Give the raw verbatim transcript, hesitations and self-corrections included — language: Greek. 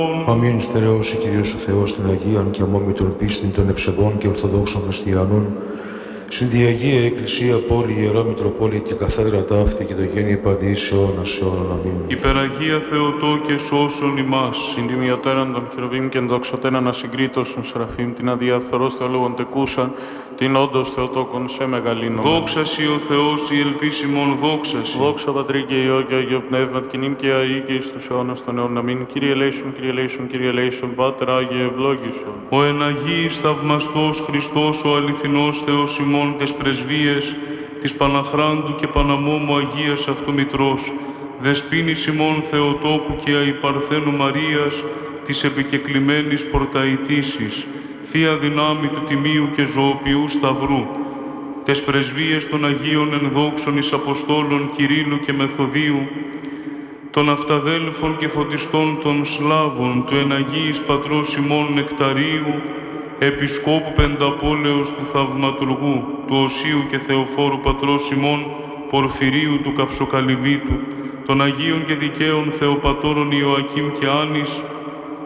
Αμήν στερεώσει Κύριος ο Θεός την Αγίαν και αμόμη των πίστην των ευσεβών και ορθοδόξων χριστιανών, συν τη Αγία Εκκλησία, πόλη, Ιερά Μητροπόλη και καθέδρα ταύτη και το γέννη παντή σε αιώνας αιώνων. Αμήν. Υπεραγία Θεοτό και σώσον ημάς. Συν τιμιωτέραν των χερουβίμ και δοξωτέραν ασυγκρίτως των Σεραφείμ, την αδιαφθορός θεολόγων τεκούσαν, την όντως Θεοτόκον σε μεγαλύνω. Δόξα σοι ο Θεός, η ελπίσιμον δόξα σοι. Δόξα Πατρί και Υιό και Αγίο Πνεύμα, κοινήν και αεί και εις τους αιώνας των αιώνων. Αμήν. Κύριε ελέησον, Κύριε ελέησον, Κύριε ελέησον, Πάτερ Άγιε ευλόγησον. Ο εν Αγίης θαυμαστός Χριστός, ο αληθινός Θεός ημών τες πρεσβείες, της Παναχράντου και Παναμόμου Αγίας αυτού Μητρός, δεσπίνης ημών Θεοτόκου και αϊπαρθένου Μαρίας, της επικεκλημένης πορταϊτήσης, Θεία δυνάμει του Τιμίου και Ζωοποιού Σταυρού, τες πρεσβείες των Αγίων ενδόξων εις Αποστόλων Κυρίλλου και Μεθοδίου, των αυταδέλφων και φωτιστών των Σλάβων, του εν Αγίης Πατρός ημών Νεκταρίου, Επισκόπου Πενταπόλεως του Θαυματουργού, του Οσίου και Θεοφόρου Πατρός ημών Πορφυρίου του Καυσοκαλυβίτου, των Αγίων και Δικαίων Θεοπατώρων Ιωακήμ και Άνης,